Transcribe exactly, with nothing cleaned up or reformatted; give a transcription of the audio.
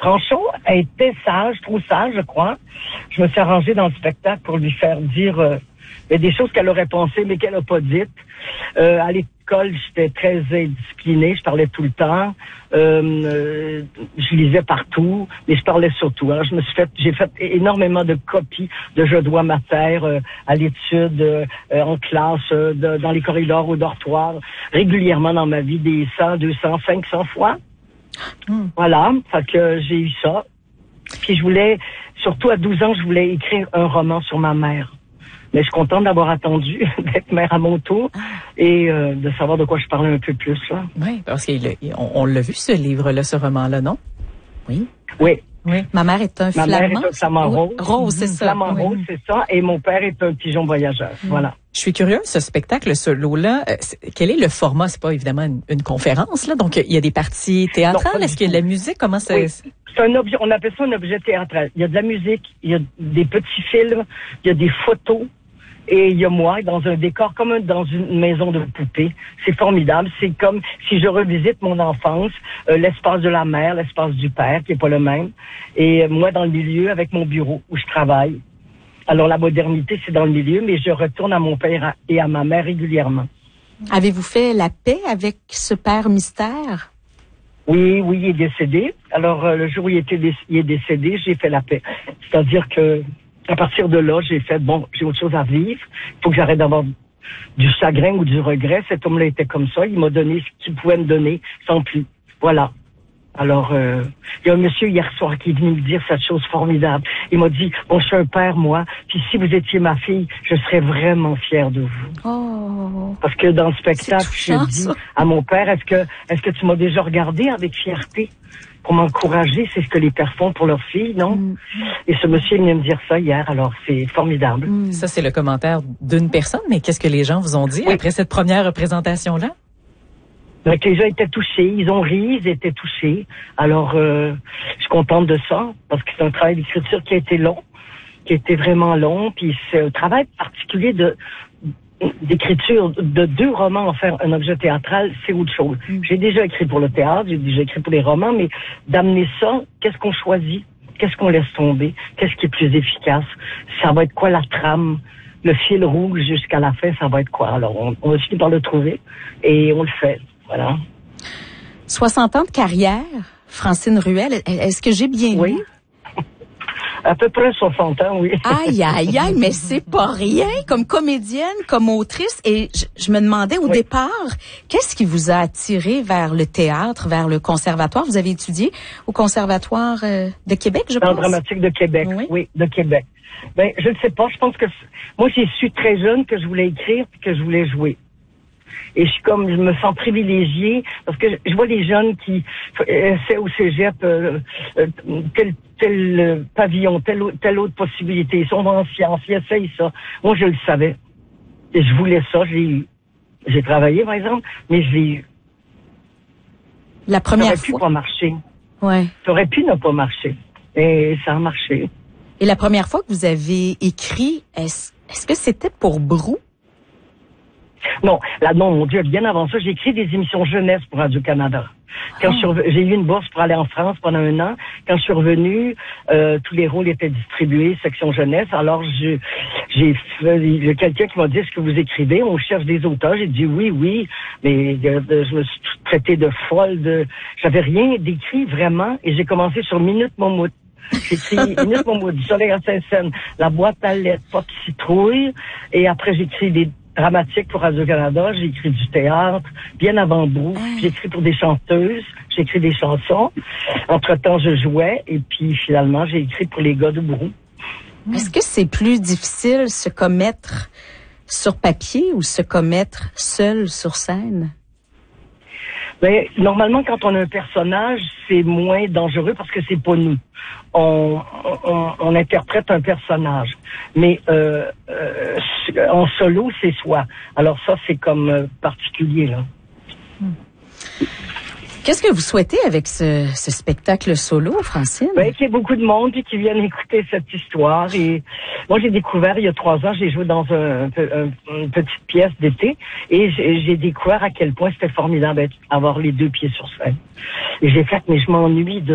Franchon était sage, trop sage, je crois. Je me suis arrangée dans le spectacle pour lui faire dire euh, des choses qu'elle aurait pensées, mais qu'elle n'a pas dites. Euh, à l'école, j'étais très indisciplinée, je parlais tout le temps. Euh, euh, je lisais partout, mais je parlais surtout. Alors, je me suis fait, j'ai fait énormément de copies de Je dois ma terre euh, à l'étude, euh, en classe, euh, de, dans les corridors, au dortoir, régulièrement dans ma vie, des cent, deux cents, cinq cents fois. Mmh. Voilà, fait que j'ai eu ça. Puis je voulais, surtout à douze ans, je voulais écrire un roman sur ma mère. Mais je suis contente d'avoir attendu, d'être mère à mon tour et euh, de savoir de quoi je parlais un peu plus. Là. Oui, parce qu'on on l'a vu, ce livre-là, ce roman-là, non? Oui. Oui. Oui. Ma mère est un Ma flamand. Ma mère est un flamand rose. Rose, c'est ça. Flamand oui. rose, c'est ça. Et mon père est un pigeon voyageur. Mmh. Voilà. Je suis curieuse, ce spectacle solo-là, euh, quel est le format? C'est pas évidemment une, une conférence, là. Donc, il y a des parties théâtrales. Est-ce qu'il y a de la musique? Comment ça? Oui. C'est un objet, on appelle ça un objet théâtral. Il y a de la musique, il y a des petits films, il y a des photos. Et il y a moi dans un décor comme dans une maison de poupée. C'est formidable. C'est comme si je revisite mon enfance, euh, l'espace de la mère, l'espace du père, qui est pas le même. Et euh, moi dans le milieu avec mon bureau où je travaille. Alors la modernité, c'est dans le milieu, mais je retourne à mon père et à ma mère régulièrement. Avez-vous fait la paix avec ce père mystère? Oui, oui, il est décédé. Alors euh, le jour où il, était dé- il est décédé, j'ai fait la paix. C'est-à-dire que à partir de là, j'ai fait, bon, j'ai autre chose à vivre. Il faut que j'arrête d'avoir du chagrin ou du regret. Cet homme-là était comme ça. Il m'a donné ce qu'il pouvait me donner, sans plus. Voilà. Alors, euh, il y a un monsieur hier soir qui est venu me dire cette chose formidable. Il m'a dit, bon, je suis un père, moi, puis si vous étiez ma fille, je serais vraiment fier de vous. Oh. Parce que dans le spectacle, j'ai dit à mon père, est-ce que, est-ce que tu m'as déjà regardé avec fierté? Pour m'encourager, c'est ce que les pères font pour leurs filles, non? Mm. Et ce monsieur vient me dire ça hier, alors c'est formidable. Mm. Ça, c'est le commentaire d'une personne, mais qu'est-ce que les gens vous ont dit oui. après cette première représentation-là? Donc, les gens étaient touchés, ils ont ri, ils étaient touchés. Alors, euh, je suis contente de ça, parce que c'est un travail d'écriture qui a été long, qui a été vraiment long, puis c'est un travail particulier de d'écriture de deux romans en faire un objet théâtral, c'est autre chose. Mm. J'ai déjà écrit pour le théâtre, j'ai déjà écrit pour les romans, mais d'amener ça, qu'est-ce qu'on choisit? Qu'est-ce qu'on laisse tomber? Qu'est-ce qui est plus efficace? Ça va être quoi la trame? Le fil rouge jusqu'à la fin, ça va être quoi? Alors, on, on a fini par le trouver et on le fait. Voilà. soixante ans de carrière, Francine Ruel, est-ce que j'ai bien oui. lu? À peu près soixante ans, oui. Aïe, aïe, aïe, mais c'est pas rien comme comédienne, comme autrice. Et je, je me demandais au oui. départ, qu'est-ce qui vous a attiré vers le théâtre, vers le conservatoire? Vous avez étudié au conservatoire euh, de Québec, je pense? Dans le dramatique de Québec, oui. oui, de Québec. Ben, je ne sais pas, je pense que... Moi, j'ai su très jeune que je voulais écrire et que je voulais jouer. Et je suis comme, je me sens privilégiée parce que je vois les jeunes qui essaient au cégep euh, euh, tel, tel euh, pavillon, telle, telle autre possibilité. Ils sont en sciences, ils essayent ça. Moi, je le savais. Et je voulais ça, j'ai eu. J'ai travaillé, par exemple, mais je l'ai eu. La première fois. Ça aurait pu pas marcher. Ouais. Ça aurait pu ne pas marcher. Et ça a marché. Et la première fois que vous avez écrit, est-ce, est-ce que c'était pour Brou? Non, là, non, mon Dieu, bien avant ça, j'ai écrit des émissions jeunesse pour Radio-Canada. Quand oh. je suis reve... j'ai eu une bourse pour aller en France pendant un an. Quand je suis revenue, euh, tous les rôles étaient distribués, section jeunesse. Alors, je, j'ai fait, il y a quelqu'un qui m'a dit, est-ce que vous écrivez? On cherche des auteurs. J'ai dit oui, oui. Mais euh, je me suis traitée de folle. De, j'avais rien d'écrit vraiment. Et j'ai commencé sur Minute Momoute. J'ai écrit Minute Momoute, du Soleil à Saint-Saëns, La boîte à lettres, Pop Citrouille. Et après, j'ai écrit des dramatique pour Radio-Canada, j'ai écrit du théâtre, bien avant Brou, j'ai écrit pour des chanteuses, j'ai écrit des chansons. Entre-temps, je jouais, et puis finalement, j'ai écrit pour les gars de Brou. Est-ce que c'est plus difficile se commettre sur papier ou se commettre seul sur scène? Ben, normalement, quand on a un personnage, c'est moins dangereux parce que c'est pas nous. On, on, on interprète un personnage. Mais euh, euh, en solo, c'est soi. Alors ça, c'est comme euh, particulier, là. Hmm. Qu'est-ce que vous souhaitez avec ce, ce spectacle solo, Francine? Ben, qu'il y ait beaucoup de monde et qui viennent écouter cette histoire. Et moi, j'ai découvert, il y a trois ans, j'ai joué dans un, un, un, une petite pièce d'été et j'ai, j'ai découvert à quel point c'était formidable d'avoir les deux pieds sur scène. Et j'ai fait, mais je m'ennuie de